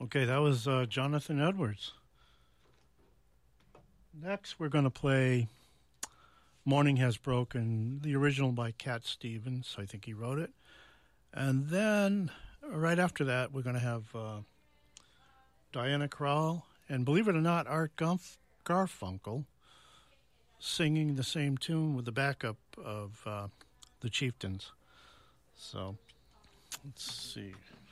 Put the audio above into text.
Okay, that was Jonathan Edwards. Next, we're going to play Morning Has Broken, the original by Cat Stevens. I think he wrote it. And then, right after that, we're going to have Diana Krall, and believe it or not, Art Garfunkel singing the same tune with the backup of the Chieftains. So, let's see.